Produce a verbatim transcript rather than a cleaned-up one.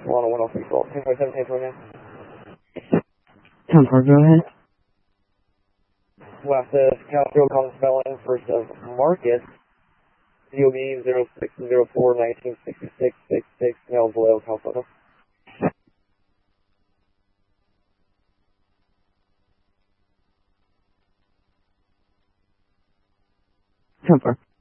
one oh one oh three twelve. ten forty-seven, ten twenty-nine. ten four, go ahead. Last uh, California calling spelling first of Marcus. D O B zero six zero four nineteen sixty-six sixty-six, Mel Vallejo, California. ten four.